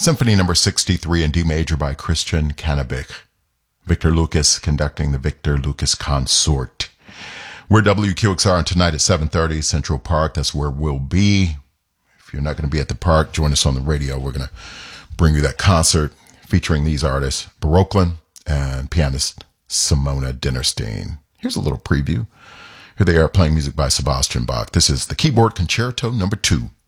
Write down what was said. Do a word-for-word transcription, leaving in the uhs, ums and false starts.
Symphony number sixty-three in D major by Christian Canabich. Victor Lucas conducting the Victor Lucas Consort. We're W Q X R, and tonight at seven thirty, Central Park. That's where we'll be. If you're not going to be at the park, join us on the radio. We're going to bring you that concert featuring these artists, Baroquelin and pianist Simona Dinnerstein. Here's a little preview. Here they are playing music by Sebastian Bach. This is the Keyboard Concerto number two.